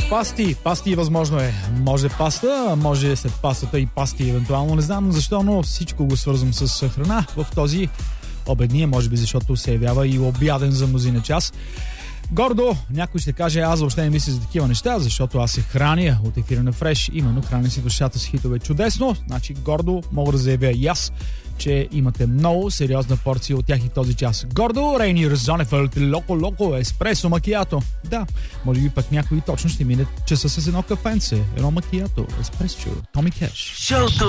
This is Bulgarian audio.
Пасти възможно е. Може паста, може след пастата и пасти евентуално. Не знам защо, но всичко го свързвам с храна в този обедния, може би защото се явява и обяден за мнозина час. Гордо, някой ще каже, аз въобще не мисля за такива неща, защото аз се храня от ефира на Фреш, именно храня си душата с хитове. Чудесно, значи гордо мога да заявя и аз, че имате много сериозна порция от тях и този час. Гордо, Рейни Зонефелд, Локо, еспресо, макиято. Да, може би пък някой точно ще мине часа с едно кафенце, едно макиято, еспресо, Томи Кеш.